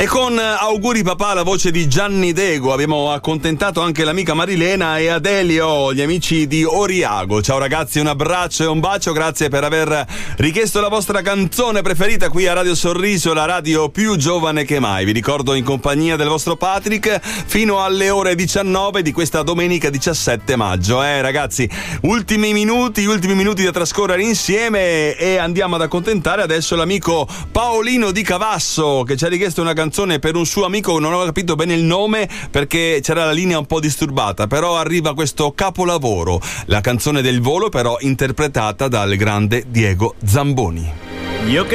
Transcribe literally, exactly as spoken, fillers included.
E con auguri papà, la voce di Gianni Dego, abbiamo accontentato anche l'amica Marilena e Adelio, gli amici di Oriago. Ciao ragazzi, un abbraccio e un bacio, grazie per aver richiesto la vostra canzone preferita qui a Radio Sorriso, la radio più giovane che mai. Vi ricordo in compagnia del vostro Patrick fino alle ore diciannove di questa domenica diciassette maggio. Eh ragazzi, ultimi minuti, ultimi minuti da trascorrere insieme e andiamo ad accontentare adesso l'amico Paolino di Cavasso, che ci ha richiesto una canzone per un suo amico, non ho capito bene il nome perché c'era la linea un po' disturbata, però arriva questo capolavoro, la canzone del volo, però interpretata dal grande Diego Zamboni. Io che